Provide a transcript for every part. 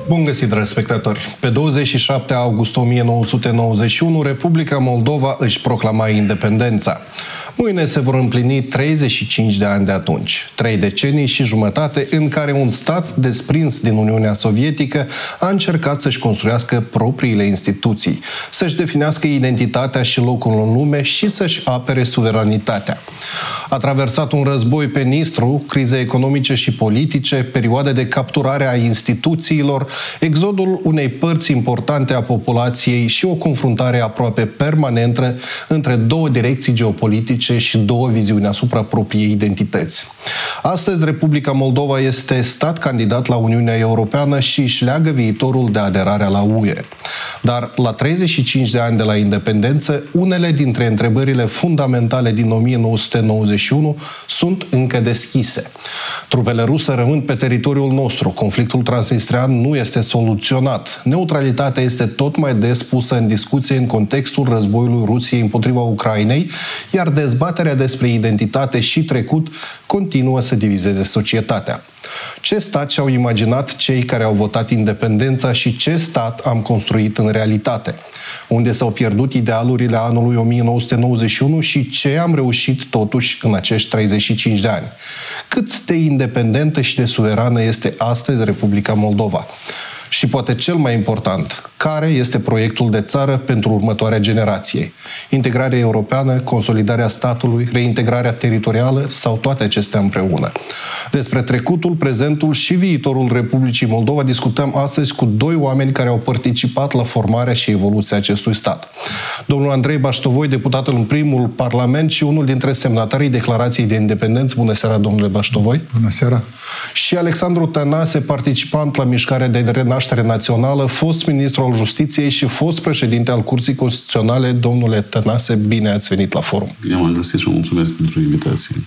Bun găsit, dragi spectatori! Pe 27 august 1991, Republica Moldova își proclama independența. Mâine se vor împlini 35 de ani de atunci. 3 decenii și jumătate în care un stat desprins din Uniunea Sovietică a încercat să-și construiască propriile instituții, să-și definească identitatea și locul în lume și să-și apere suveranitatea. A traversat un război penistru, crize economice și politice, perioade de capturare a instituțiilor, exodul unei părți importante a populației și o confruntare aproape permanentă între două direcții geopolitice și două viziuni asupra propriei identități. Astăzi, Republica Moldova este stat candidat la Uniunea Europeană și își leagă viitorul de aderarea la UE. Dar la 35 de ani de la independență, unele dintre întrebările fundamentale din 1991 sunt încă deschise. Trupele ruse rămân pe teritoriul nostru, conflictul transnistrean nu este soluționat, neutralitatea este tot mai des pusă în discuție în contextul războiului Rusiei împotriva Ucrainei, iar dezbaterea despre identitate și trecut continuă să divizeze societatea. Ce stat și-au imaginat cei care au votat independența și ce stat am construit în realitate? Unde s-au pierdut idealurile anului 1991 și ce am reușit totuși în acești 35 de ani? Cât de independentă și de suverană este astăzi Republica Moldova? Și poate cel mai important, care este proiectul de țară pentru următoarea generație? Integrarea europeană, consolidarea statului, reintegrarea teritorială sau toate acestea împreună? Despre trecutul, prezentul și viitorul Republicii Moldova discutăm astăzi cu doi oameni care au participat la formarea și evoluția acestui stat. Domnul Andrei Baștovoi, deputat în primul Parlament și unul dintre semnatarii Declarației de Independență. Bună seara, domnule Baștovoi! Bună seara! Și Alexandru Tănase, participant la Mișcarea de Renaștere Națională, fost ministru al Justiției și fost președinte al Curții Constituționale. Domnule Tănase, bine ați venit la forum. Bine am găsit și mulțumesc pentru invitație.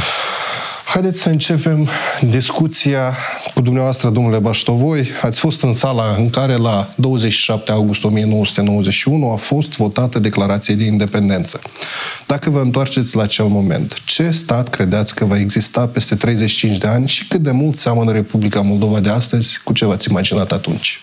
Haideți să începem discuția cu dumneavoastră, domnule Baștovoi. Ați fost în sala în care la 27 august 1991 a fost votată Declarația de Independență. Dacă vă întoarceți la acel moment, ce stat credeți că va exista peste 35 de ani și cât de mult seamănă Republica Moldova de astăzi cu ce v-ați imaginat atunci?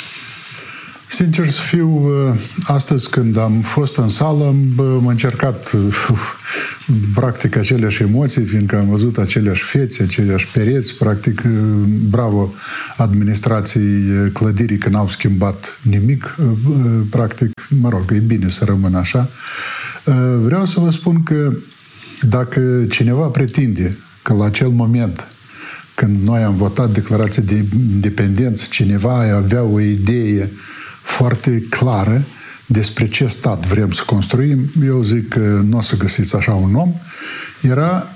Sincer să fiu, astăzi când am fost în sală, am încercat practic aceleași emoții, fiindcă am văzut aceleași fețe, aceleași pereți, practic, bravo administrației clădirii că n-au schimbat nimic, practic, mă rog, e bine să rămână așa. Vreau să vă spun că dacă cineva pretinde că la acel moment când noi am votat Declarația de Independență, cineva avea o idee foarte clară despre ce stat vrem să construim, eu zic că nu o să găsiți așa un om. Era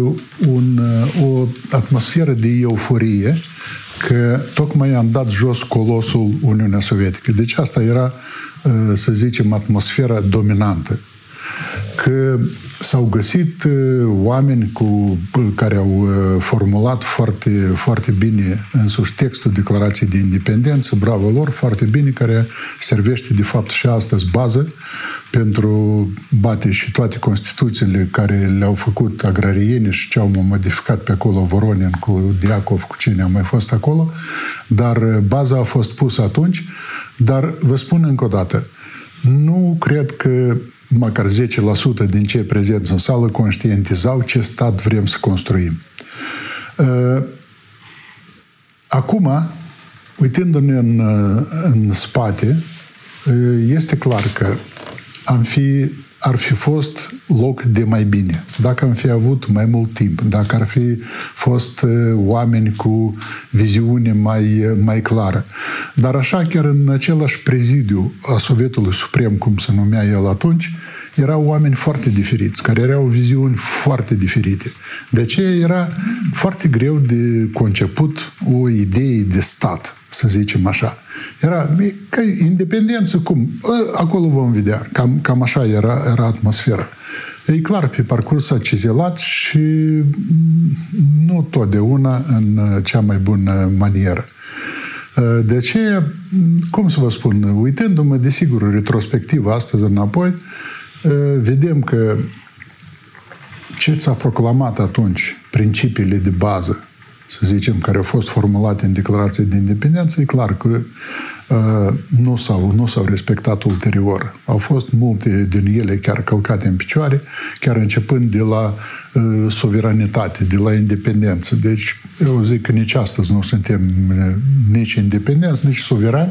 o atmosferă de euforie că tocmai am dat jos colosul Uniunea Sovietică. Deci asta era, să zicem, atmosfera dominantă. Că s-au găsit oameni care au formulat foarte, foarte bine însuși textul Declarației de Independență, bravo lor, foarte bine, care servește de fapt și astăzi bază pentru bate și toate Constituțiile care le-au făcut agrarieni și ce au modificat pe acolo Voronin cu Diacov, cu cine a mai fost acolo, dar baza a fost pusă atunci, dar vă spun încă o dată, nu cred că măcar 10% din cei prezenți în sală conștientizau ce stat vrem să construim. Acum, uitându-ne în spate, este clar că ar fi fost loc de mai bine. Dacă am fi avut mai mult timp, dacă ar fi fost oameni cu viziune mai clară. Dar așa, chiar în același prezidiu a Sovietului Suprem, cum se numea el atunci, erau oameni foarte diferiți, care erau viziuni foarte diferite. De aceea era foarte greu de conceput o idee de stat, să zicem așa. Era că independență, cum? Acolo vom vedea. Cam așa era atmosfera. E clar, pe parcurs s-a cizelat și nu totdeauna în cea mai bună manieră. De aceea, cum să vă spun, uitându-mă, desigur, retrospectiv astăzi înapoi, vedem că ce s-a proclamat atunci, principiile de bază, să zicem, care au fost formulate în Declarația de Independență, e clar că nu s-au respectat ulterior. Au fost multe din ele chiar călcate în picioare, chiar începând de la suveranitate, de la independență. Deci, eu zic că nici astăzi nu suntem nici independenți, nici suverani,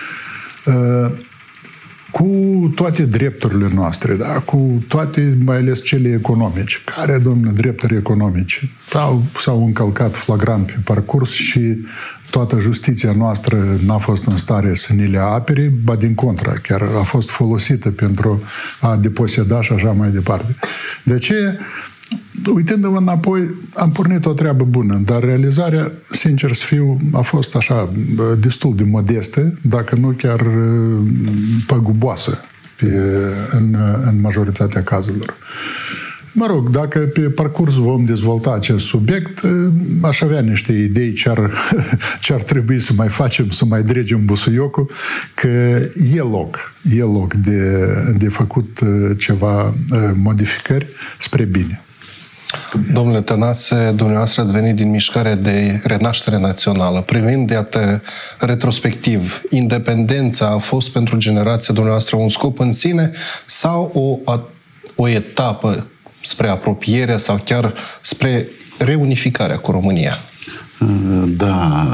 cu toate drepturile noastre, da? Cu toate, mai ales cele economice. Care, domnule, drepturi economice? S-au încălcat flagrant pe parcurs și toată justiția noastră n-a fost în stare să ne le apere, ba din contra, chiar a fost folosită pentru a deposeda și așa mai departe. De aceea, uitându-mă înapoi, am pornit o treabă bună, dar realizarea, sincer să fiu, a fost așa destul de modestă, dacă nu chiar păguboasă în majoritatea cazurilor. Mă rog, dacă pe parcurs vom dezvolta acest subiect, aș avea niște idei ce ar trebui să mai facem, să mai dregem busuiocul, că e loc de făcut ceva modificări spre bine. Domnule Tănase, dumneavoastră ați venit din mișcarea de renaștere națională. Privind, iată, retrospectiv, independența a fost pentru generația dumneavoastră un scop în sine sau o etapă spre apropierea sau chiar spre reunificarea cu România? Da.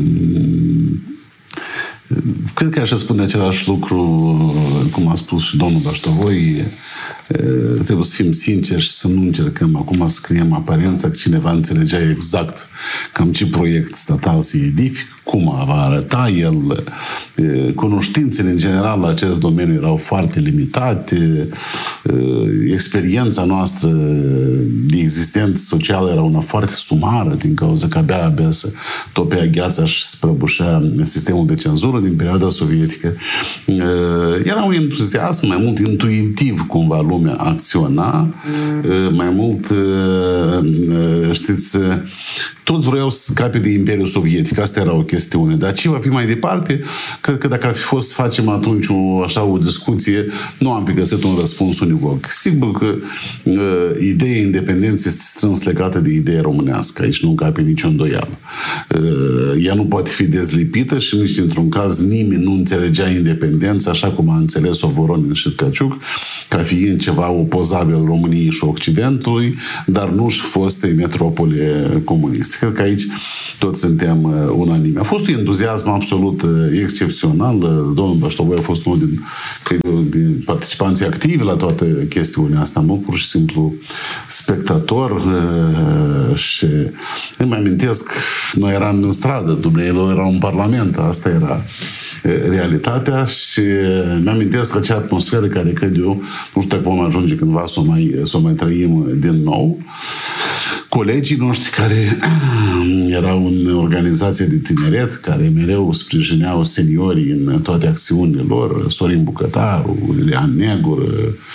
Cred că aș spune același lucru, cum a spus și domnul Baștovoi. Trebuie să fim sinceri și să nu încercăm acum să scriem aparența că cineva înțelegea exact cam ce proiect statal se edifică, cum va arăta el. Cunoștințele în general la acest domeniu erau foarte limitate, experiența noastră de existență socială era una foarte sumară, din cauza că abia să topea gheața și se prăbușea sistemul de cenzură din perioada sovietică. Era un entuziasm mai mult intuitiv cumva lumea acționa, mai mult, știți, toți vreau să scape de Imperiul Sovietic. Asta era o chestiune. Dar ce va fi mai departe? Cred că dacă ar fi fost să facem atunci o discuție, nu am fi găsit un răspuns univoc. Sigur că ideea independenței este strâns legată de ideea românească. Aici nu cape nicio îndoială. Ea nu poate fi dezlipită și nici într-un caz nimeni nu înțelegea independența așa cum a înțeles-o Voronin și Tkaciuc, ca fiind ceva opozabil României și Occidentului, dar nu-și foste metropole comuniste. Cred că aici toți suntem unanimi. A fost un entuziasm absolut excepțional. Domnul Baștovoi a fost unul din participanții activi la toată chestiunea asta, nu pur și simplu spectator. Și îmi amintesc, noi eram în stradă, dumneavoastră erau în Parlament, asta era realitatea și mi-amintesc acea atmosferă care, cred eu, nu știu dacă vom ajunge cândva să o mai trăim din nou. Colegii noștri care erau în organizație de tineret, care mereu sprijineau seniorii în toate acțiunile lor, Sorin Bucătaru, Iulian Negur,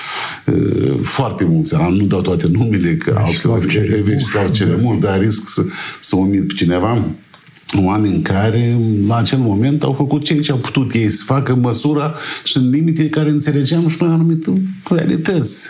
foarte mulți, nu dau toate numele, că Vecislav Ceremuș, dar risc să omit pe cineva. Oameni care, la acel moment, au făcut ce au putut ei să facă măsura și în limitele care înțelegeam și noi anumite realități.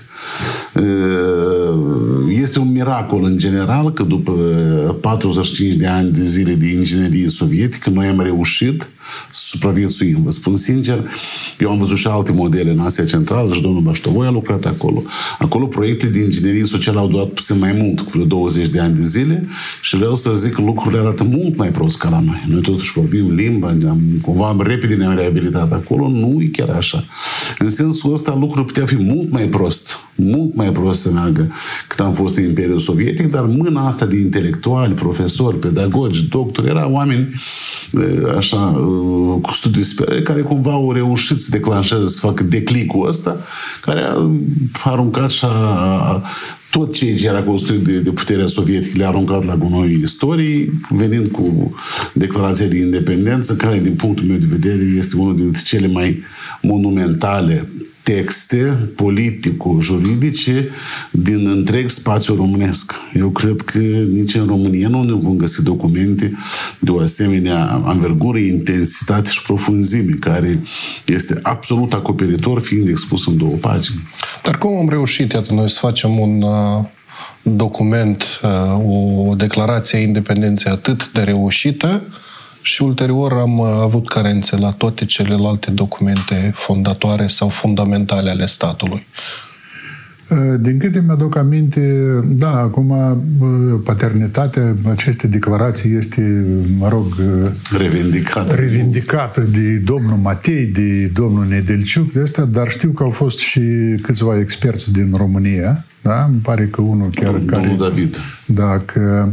Este un miracol, în general, că după 45 de ani de zile de inginerie sovietică, noi am reușit să supraviețuim. Vă spun sincer, eu am văzut și alte modele în Asia Centrală și domnul Baștovoi a lucrat acolo. Acolo proiecte de inginerie socială au durat puțin mai mult, cu vreo 20 de ani de zile și vreau să zic că lucrurile arată mult mai prost ca la noi. Noi totuși vorbim limba, cumva repede ne-am reabilitat acolo, nu e chiar așa. În sensul ăsta, lucrurile putea fi mult mai prost să meargă cât am fost în Imperiul Sovietic, dar mâna asta de intelectuali, profesori, pedagogi, doctori, erau oameni așa, cu studii superiore, care cumva au reușit să declanșeze, să facă declicul ăsta, care a aruncat și tot ce era construit de puterea sovietică le-a aruncat la gunoi istoriei, venind cu declarația de independență, care, din punctul meu de vedere, este unul dintre cele mai monumentale texte politico-juridice din întreg spațiul românesc. Eu cred că nici în România nu ne vom găsi documente de o asemenea anvergură, intensitate și profunzime, care este absolut acoperitor, fiind expus în 2 pagini. Dar cum am reușit, iată, noi să facem document, o declarație a independenței atât de reușită și ulterior am avut carențe la toate celelalte documente fondatoare sau fundamentale ale statului. Din câte mi-aduc aminte, da, acum paternitatea acestei declarații este, revindicată de domnul Matei, de domnul Nedelciuc, de asta, dar știu că au fost și câțiva experți din România, da? Îmi pare că unul chiar domnul David. Da,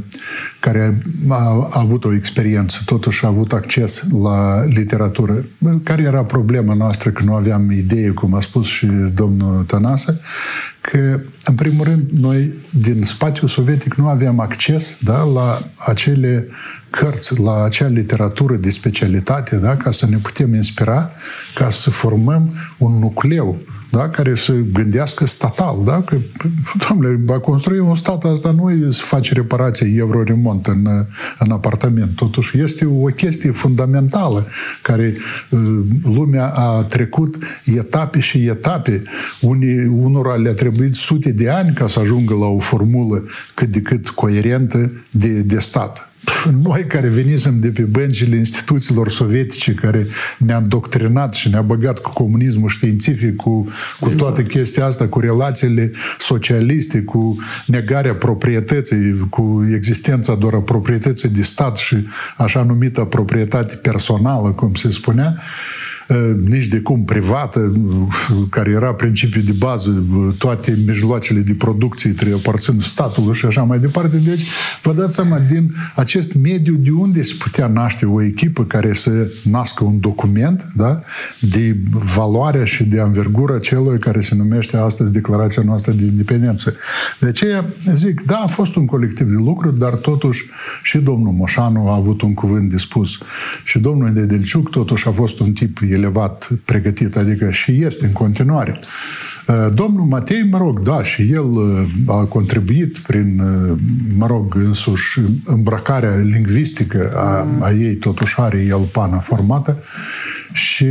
care a avut o experiență, totuși a avut acces la literatură. Care era problema noastră, că nu aveam idee, cum a spus și domnul Tănase, că, în primul rând, noi din spațiul sovietic nu aveam acces, da, la acele cărți, la acea literatură de specialitate, da, ca să ne putem inspira, ca să formăm un nucleu, da, care să gândească statal, da? Că, doamne, a construi un stat, asta nu e să faci reparație, euro-remont în apartament. Totuși, este o chestie fundamentală care lumea a trecut etape și etape. Unora le-a trebuit sute de ani ca să ajungă la o formulă cât de cât coerentă de stat. Noi care venisem de pe băncile instituțiilor sovietice, care ne-a doctrinat și ne-a băgat cu comunismul științific, cu toată chestia asta, cu relațiile socialiste, cu negarea proprietății, cu existența doar a proprietății de stat și așa numită proprietate personală, cum se spunea, nici de cum privată, care era principiul de bază, toate mijloacele de producție trebuie aparțin statului și așa mai departe. Deci, vă dați seama, din acest mediu, de unde se putea naște o echipă care să nască un document, da? De valoarea și de anvergura celui care se numește astăzi Declarația noastră de Independență. De aceea, zic, da, a fost un colectiv de lucru, dar totuși și domnul Moșanu a avut un cuvânt de spus. Și domnul Nedelciuc totuși a fost un tip elevat, pregătit, adică și este în continuare. Domnul Matei, mă rog, da, și el a contribuit prin, mă rog, însuși îmbrăcarea lingvistică a ei, totuși are el pana formată și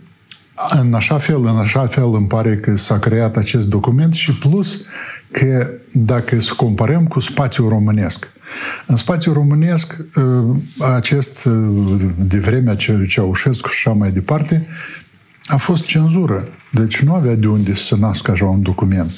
în așa fel îmi pare că s-a creat acest document și plus că dacă să comparăm cu spațiul românesc. În spațiul românesc, acest, de vremea Ceaușescu și așa mai departe, a fost cenzură. Deci nu avea de unde să nască așa un document.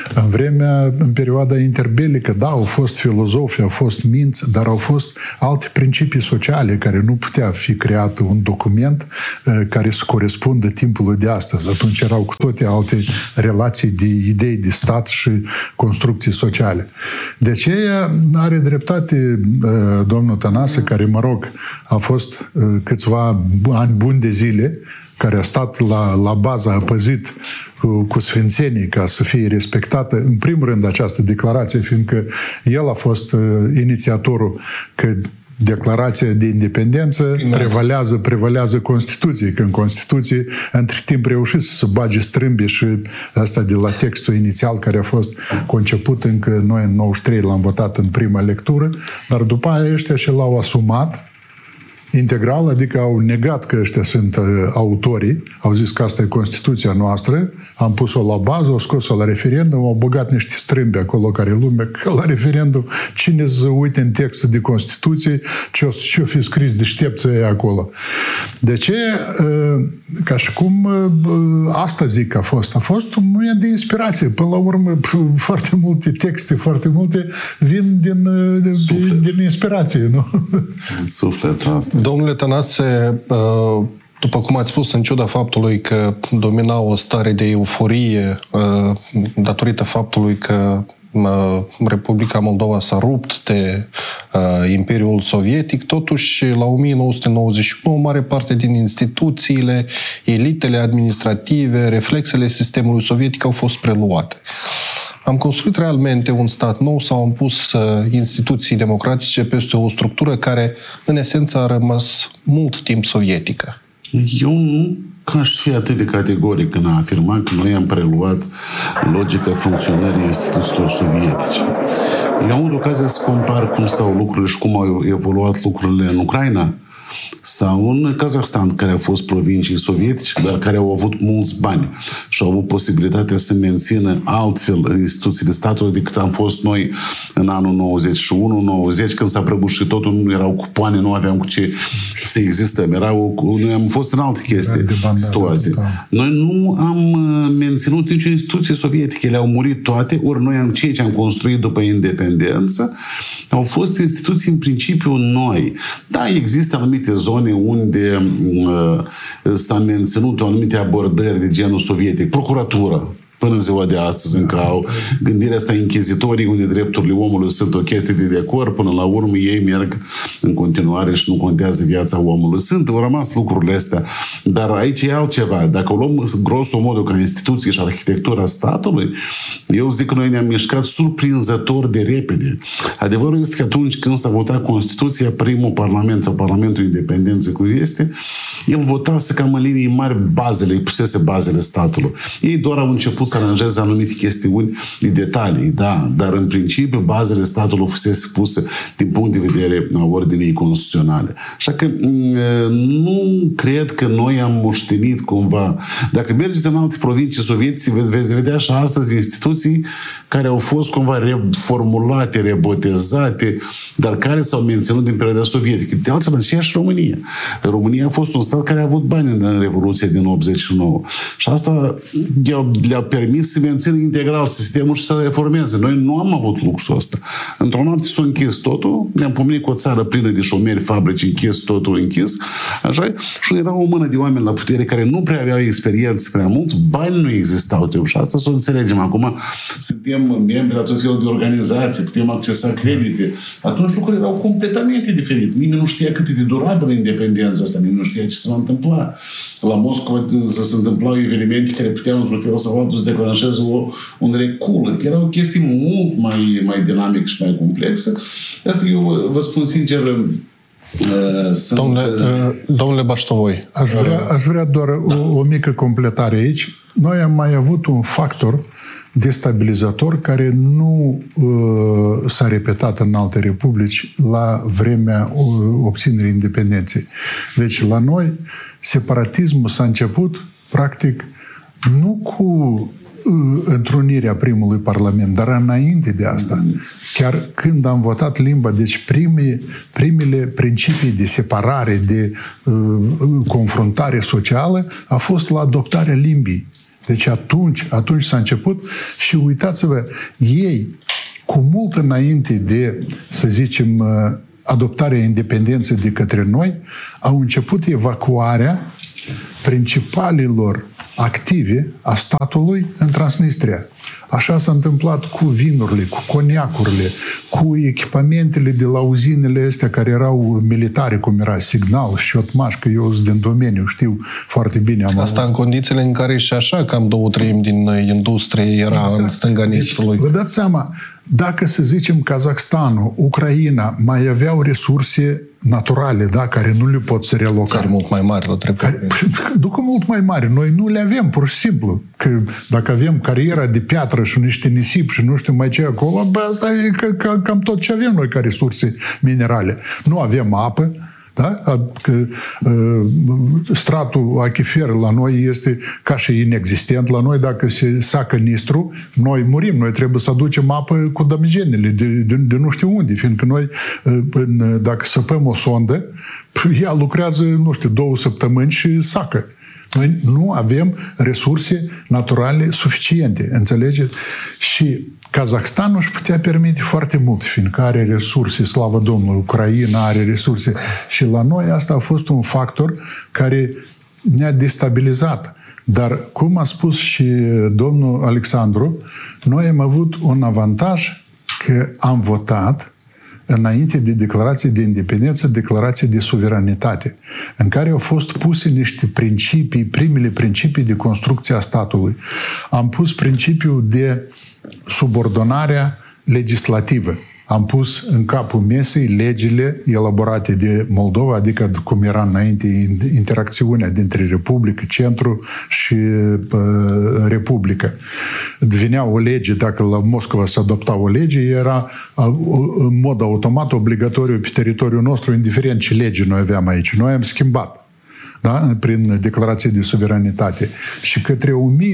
În perioada interbelică, da, au fost filozofi, au fost minți, dar au fost alte principii sociale care nu putea fi creat un document care să corespundă timpului de astăzi. Atunci erau cu toate alte relații de idei de stat și construcții sociale. De aceea are dreptate domnul Tănase, care, mă rog, a fost câțiva ani buni de zile, care a stat la bază, a păzit cu sfințenii ca să fie respectată, în primul rând, această declarație, fiindcă el a fost inițiatorul că Declarația de Independență prevalează Constituției, că în Constituție între timp reușit să se bage strâmbe și asta de la textul inițial care a fost conceput încă noi în 93 l-am votat în prima lectură, dar după aia ăștia și l-au asumat integral, adică au negat că ăștia sunt autorii, au zis că asta e Constituția noastră, am pus-o la bază, au scos-o la referendum, au băgat niște strâmbi acolo care lumea, că la referendum cine să uite în textul de Constituție ce-o fi scris deștepții acolo. De ce? Ca și cum asta zic că a fost un moment de inspirație. Până la urmă, foarte multe texte, foarte multe vin din inspirație, nu? Suflet asta. Domnule Tănase, după cum ați spus, în ciuda faptului că domina o stare de euforie datorită faptului că Republica Moldova s-a rupt de Imperiul Sovietic, totuși la 1991 o mare parte din instituțiile, elitele administrative, reflexele sistemului sovietic au fost preluate. Am construit realmente un stat nou sau am pus instituții democratice peste o structură care, în esență, a rămas mult timp sovietică? Eu nu aș fi atât de categoric în a afirma că noi am preluat logica funcționării instituțiilor sovietice. Eu am avut ocazia să compar cum stau lucrurile și cum au evoluat lucrurile în Ucraina. sau în Kazahstan, care au fost provincii sovietice, dar care au avut mulți bani și au avut posibilitatea să mențină altfel instituțiile statului decât am fost noi în anul 91-90, când s-a prăbușit totul, nu erau cupoane, nu aveam cu ce să existăm. Noi am fost în alte chestii, situații. Noi nu am menținut nicio instituție sovietică, ele au murit toate, ori noi ceea ce am construit după independență au fost instituții în principiu noi. Da, există anumite zone unde s-a menținut o anumite abordări de genul sovietic, procuratură, până în ziua de astăzi încă au gândirea asta inchizitorii, unde drepturile omului sunt o chestie de decor, până la urmă ei merg în continuare și nu contează viața omului. Au rămas lucrurile astea, dar aici e altceva. Dacă o luăm grosomodul ca instituție și arhitectura statului, eu zic că noi ne-am mișcat surprinzător de repede. Adevărul este că atunci când s-a votat Constituția, primul parlament, sau Parlamentul Independenței cum este, el votase cam în linii mari bazele, îi pusese bazele statului. Ei doar au început să aranjeze anumite chestiuni de detalii, da, dar în principiu bazele statului fusese puse din punct de vedere a ordinii constituționale. Așa că nu cred că noi am moștenit cumva. Dacă mergeți în alte provincii sovietice, veți vedea și astăzi instituții care au fost cumva reformulate, rebotezate, dar care s-au menținut din perioada sovietică. De altfel, și România. România a fost un stat care a avut bani în Revoluția din 89. Și asta le-a permis să mențină integral sistemul și să reformeze. Noi nu am avut luxul ăsta. Într-o noapte s-a închis totul, ne-am pomenit cu o țară plină de șomeri, fabrici închis, totul închis, așa, și era o mână de oameni la putere care nu prea aveau experiență prea mulți, bani nu existau, și asta să o înțelegem. Acum suntem membri la tot felul de organizații, putem accesa credite. Atunci lucrurile erau completamente diferite. Nimeni nu știa cât e de durabilă independența asta, nimeni nu știa ce se va întâmpla. La Moscova se întâmplau evenimente care puteau într-un fel sau altul să declanșeze un recul. Erau chestii mult mai dinamic și mai complexe. Asta eu vă spun sincer, Domnule Baștovoi. Aș vrea doar o mică completare aici. Noi am mai avut un factor destabilizator care nu s-a repetat în alte republici la vremea obținerii independenței. Deci la noi separatismul s-a început practic nu cu întrunirea primului parlament, dar înainte de asta. Chiar când am votat limba, deci primele principii de separare, de confruntare socială a fost la adoptarea limbii. Deci atunci s-a început și uitați-vă, ei, cu mult înainte de, să zicem, adoptarea independenței de către noi, au început evacuarea principalilor active a statului în Transnistria. Așa s-a întâmplat cu vinurile, cu coniacurile, cu echipamentele de la uzinele astea care erau militare, cum era Signal, Șotmaș, că eu sunt din domeniu, știu foarte bine. Asta în condițiile în care și așa cam 2/3 din industrie era exact în stânga Nistrului. Deci, vă dați seama, dacă, să zicem, Kazahstanul, Ucraina mai aveau resurse naturale, da, care nu le pot să reloca. Țări mult mai mari la trepte. Ducă mult mai mari. Noi nu le avem, pur și simplu. Că dacă avem cariera de piatră și niște nisip și nu știu mai ce acolo, asta e cam tot ce avem noi ca resurse minerale. Nu avem apă, da? Că stratul achifer la noi este ca și inexistent. La noi, dacă se sacă Nistru, noi murim. Noi trebuie să aducem apă cu damigenele de nu știu unde, fiindcă noi, dacă săpăm o sondă, ea lucrează, nu știu, 2 săptămâni și sacă. Noi nu avem resurse naturale suficiente, înțelegeți? Și Kazahstanul își putea permite foarte mult, fiindcă are resurse, slavă Domnului, Ucraina are resurse. Și la noi asta a fost un factor care ne-a destabilizat. Dar, cum a spus și domnul Alexandru, noi am avut un avantaj că am votat înainte de declarație de independență, declarație de suveranitate, în care au fost puse niște principii, primele principii de construcție a statului. Am pus principiul de subordonarea legislativă. am pus în capul mesei legile elaborate de Moldova, adică cum era înainte interacțiunea dintre Republică, Centru și Republică. Venea o lege, dacă la Moscova se adopta o lege, era în mod automat obligatoriu pe teritoriul nostru, indiferent ce lege noi aveam aici. Noi am schimbat. Da? Prin declarație de suveranitate. Și către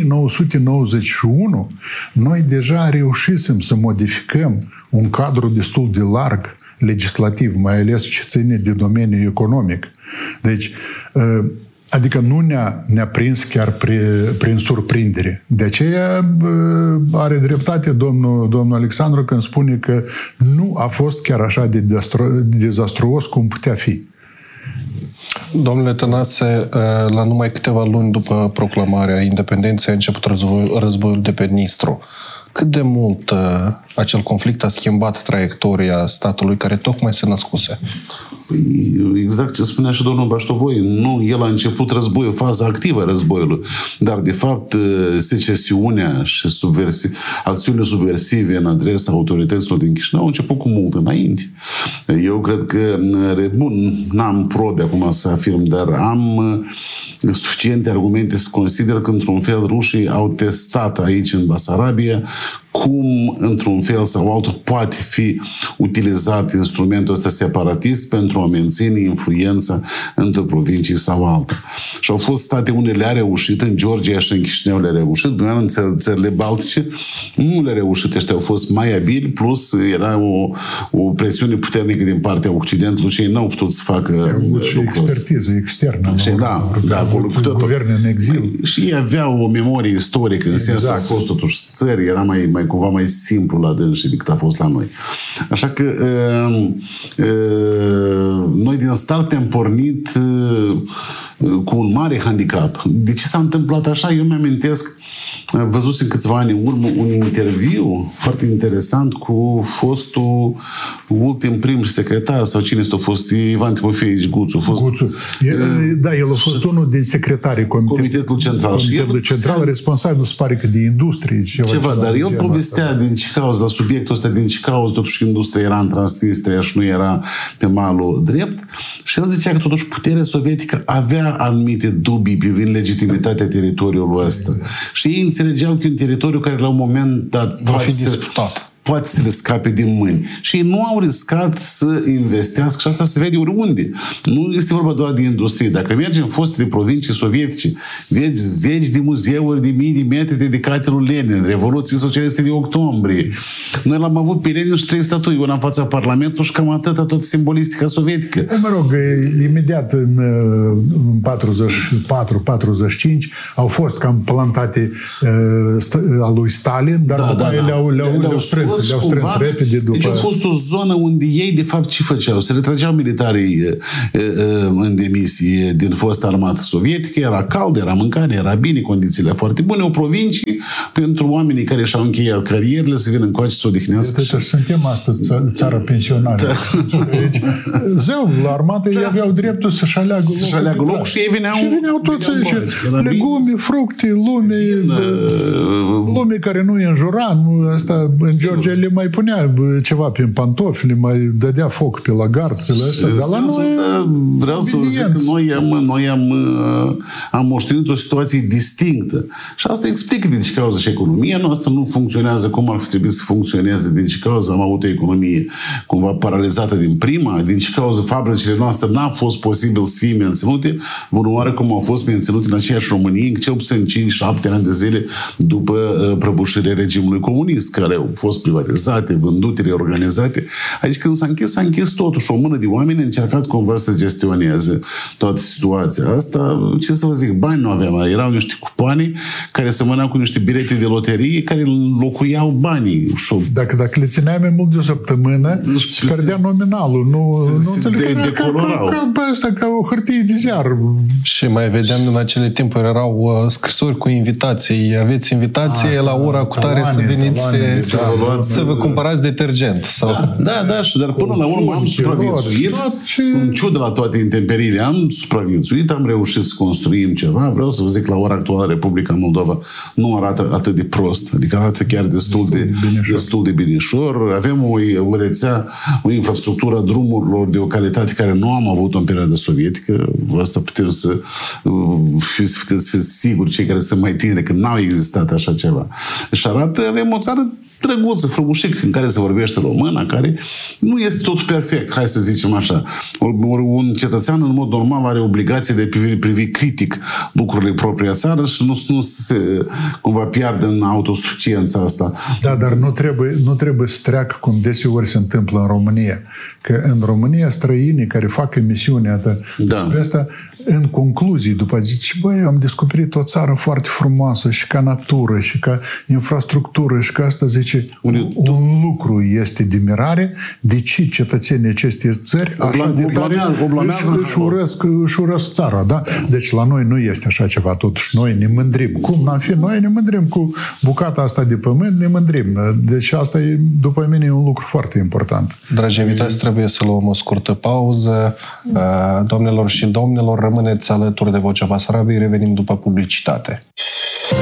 1991 noi deja reușisem să modificăm un cadru destul de larg legislativ, mai ales ce ține de domeniul economic. Deci, adică nu ne-a prins chiar prin surprindere. De aceea are dreptate domnul Alexandru când spune că nu a fost chiar așa de dezastruos cum putea fi. Domnule Tănase, la numai câteva luni după proclamarea independenței a început războiul de pe Dnistru. Cât de mult acel conflict a schimbat traiectoria statului care tocmai se născuse? Exact ce spunea și domnul Baștovoi. Nu, el a început războiul, faza activă a războiului. Dar, de fapt, secesiunea și acțiunile subversive în adresa autorităților din Chișinău au început cu mult înainte. Eu cred că, bun, n-am probe acum să afirm, dar am suficiente argumente să consider că, într-un fel, rușii au testat aici, în Basarabia, cum, într-un fel sau altul, poate fi utilizat instrumentul ăsta separatist pentru a menține influența într-o provincie sau alta. Și au fost state unde le-a reușit, în Georgia și în Chișinău le-a reușit, în țările baltice nu le-a reușit, ăștia au fost mai abili, plus era o presiune puternică din partea Occidentului și ei n-au putut să facă și expertiză externă. Și acolo cu tot. Guverne în exil. Și ei aveau o memorie istorică, în sensul că a fost totuși țări, era cumva mai simplu la dânsii decât a fost la noi. Așa că noi din start am pornit cu un mare handicap. De ce s-a întâmplat așa? Eu mi-amintesc, văzusem câțiva ani în urmă un interviu foarte interesant cu fostul ultim prim secretar sau cine este a fost, Ivan Timofeici Guțu. Da, el a fost unul din secretarii Comitetului Central. Comitetului Central, responsabil, se pare că de industrie. Ceva, dar el povestea din ce cauză, la subiectul ăsta, din ce cauză totuși industria era în Transnistria și nu era pe malul drept. Și el zicea că totuși puterea sovietică avea anumite dubii privind legitimitatea teritoriului ăsta. Și ei înțelegeau că e un teritoriu care la un moment dat poate să le scape din mâini. Și ei nu au riscat să investească și asta se vede oriunde. Nu este vorba doar de industrie. Dacă mergi în fostele provincii sovietice, vezi zeci de muzeuri de mii de metri dedicate lui Lenin, Revoluției Socialiste de Octombrie. Noi l-am avut pe Lenin și 3 statui, una în fața Parlamentului și cam atâta tot simbolistica sovietică. Mă rog, imediat în 44-45 au fost cam plantate a lui Stalin, dar după aia le-au strâns repede după... Deci a fost o zonă unde ei, de fapt, ce făceau? Se retrageau militarii în demisie din fosta armată sovietică, era cald, era mâncare, era bine, condițiile foarte bune, o provincie pentru oamenii care și-au încheiat carierele să vină încoace să odihnească. Deci suntem astăzi țară pensionară. Deci, zău, la armată ei aveau dreptul să-și aleagă locul și ei veneau toți aici, legume, fructe, lume care nu înjura, asta în Georgia le mai punea ceva prin pantofi, le mai dădea foc pe la gard, pe la asta. Dar la noi vreau să vă zic că noi am moștenit o situație distinctă. Și asta explică din ce cauză și economia noastră nu funcționează cum ar fi trebuit să funcționeze, din ce cauză am avut o economie cumva paralizată din prima, din ce cauză fabricile noastre n-a fost posibil să fie menținute, bunoare cum au fost menținute în aceeași Românie, cel puțin 5-7 ani de zile după prăbușirea regimului comunist, care au fost privatizate, vândute, reorganizate. Aici când s-a închis totuși. O mână de oameni a încercat cumva să gestioneze toată situația asta. Ce să vă zic, bani nu aveam. Erau niște cupoane care semănau cu niște bilete de loterie care înlocuiau banii. Dacă le țineai mai mult de o săptămână, se pierdea nominalul. Nu înțeleg ca o hârtie de ziar. Și mai vedeam în acele timpuri erau scrisori cu invitații. Aveți invitație la ora cu tare să veniți. cumpărați... Să vă cumpărați detergent. Sau... Da, dar până la urmă am supraviețuit. În ciuda la toate intemperiile, am supraviețuit, am reușit să construim ceva. Vreau să vă zic, la ora actuală, Republica Moldova nu arată atât de prost. Adică arată chiar destul de binișor. Avem o rețea, o infrastructură a drumurilor de o calitate care nu am avut în perioada sovietică. Asta putem să fiți siguri, cei care sunt mai tineri, că n-au existat așa ceva. Și arată, avem o țară drăguță, frumușic, în care se vorbește română, care nu este tot perfect, hai să zicem așa. Un cetățean, în mod normal, are obligație de a privi critic lucrurile propria țară și nu se cumva pierde în autosuficiența asta. Da, dar nu trebuie să treacă cum deseori se întâmplă în România. Că în România străinii care fac emisiunea asta, în concluzii, după zice, băi, am descoperit o țară foarte frumoasă și ca natură și ca infrastructură și ca asta, zice, un lucru este de mirare, de ce cetățenii acestei țări așa de tare își urăsc țara, da? Deci la noi nu este așa ceva, totuși noi ne mândrim. Cum n-am fi? Noi ne mândrim cu bucata asta de pământ, ne mândrim. Deci asta e, după mine, un lucru foarte important. Dragi invitați, trebuie să luăm o scurtă pauză. Doamnelor și domnilor, rămâneți alături de Vocea Basarabiei, revenim după publicitate.